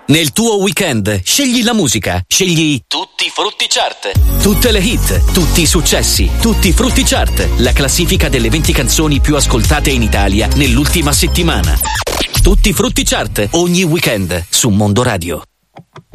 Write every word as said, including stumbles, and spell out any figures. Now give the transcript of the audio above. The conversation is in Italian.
Nel tuo weekend, scegli la musica, scegli Tutti i Frutti Chart. Tutte le hit, tutti i successi, Tutti i Frutti Chart, la classifica delle venti canzoni più ascoltate in Italia nell'ultima settimana. Tutti i Frutti Chart, ogni weekend, su Mondo Radio.